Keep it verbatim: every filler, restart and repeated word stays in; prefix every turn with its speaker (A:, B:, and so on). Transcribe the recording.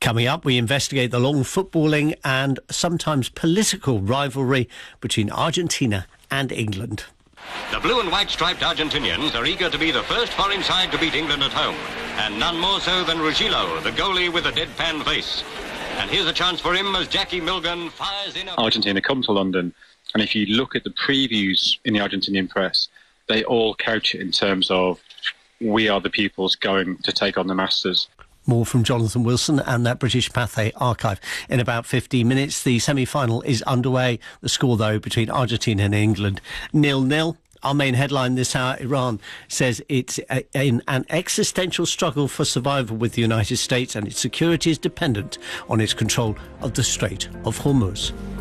A: Coming up, we investigate the long footballing and sometimes political rivalry between Argentina and England.
B: The blue and white striped Argentinians are eager to be the first foreign side to beat England at home, and none more so than Ruggiero, the goalie with a deadpan face. And here's a chance for him as Jackie Milgan fires in. A...
C: Argentina come to London, and if you look at the previews in the Argentinian press, they all couch it in terms of, we are the peoples going to take on the masters.
A: More from Jonathan Wilson and that British Pathé archive in about fifteen minutes. The semi-final is underway. The score, though, between Argentina and England, nil nil. Our main headline this hour, Iran says it's a, in an existential struggle for survival with the United States, and its security is dependent on its control of the Strait of Hormuz.